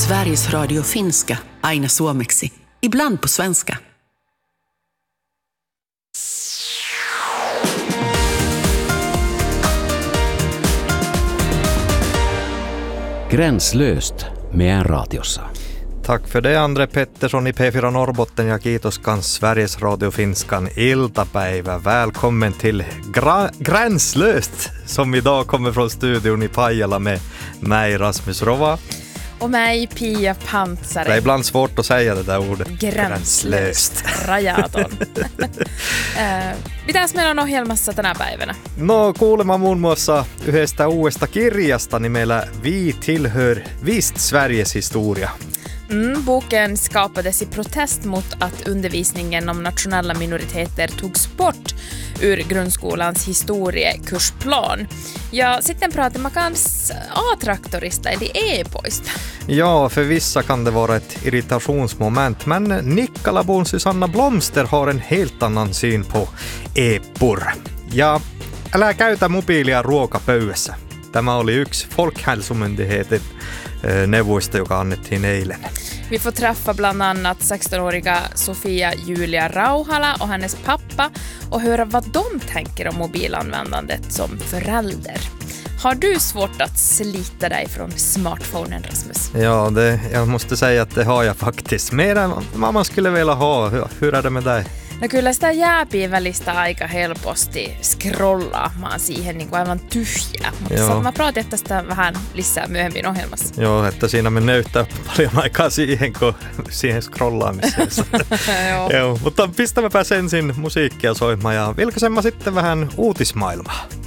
Sveriges Radio finska, aina suomeksi, ibland på svenska. Gränslöst med radiossa. Tack för det, Andre Pettersson i P4 Norrbotten ja kiitos kans Sveriges Radio Finskan iltapäivä. Välkommen till Gränslöst som idag kommer från studion i Pajala med mig Rasmus Rova. Och mig Pia Pantsare. Det är ibland svårt att säga det där ordet. Gränslöst. Rajaton. Mitäs meillä on ohjelmassa tänä päivänä? No kuulemma muun muassa yhdestä uudesta kirjasta nimellä Vi tillhör visst Sveriges historia. Boken skapades i protest mot att undervisningen om nationella minoriteter togs bort ur grundskolans historiekursplan. Ja sitten pratar kans A-traktorista eli e-poista. Ja, för vissa kan det vara ett irritationsmoment, men Nikkalabon Susanna Blomster har en helt annan syn på epor. Ja, älä käytä mobiilia ruokapöydässä. Tämä oli yksi Folkhälsomyndigheten neuvoista, joka annettiin eilen. Vi får träffa bland annat 16-åriga Sofia Julia Rauhala och hennes pappa och höra vad de tänker om mobilanvändandet som förälder. Har du svårt att slita dig från smartphonen, Rasmus? Ja, jag måste säga att det har jag faktiskt. Mer än vad man skulle vilja ha. Hur är det med dig? No kyllä sitä jääpii välistä aika helposti scrollaamaan siihen niin kuin aivan tyhjää. Mutta mä praatin tästä vähän lisää myöhemmin ohjelmassa. Joo, että siinä me nöyttää paljon aikaa siihen scrollaamiseen. Joo, mutta pistämäpä ensin musiikkia soimaan ja vilkaisemma sitten vähän uutismaailmaa.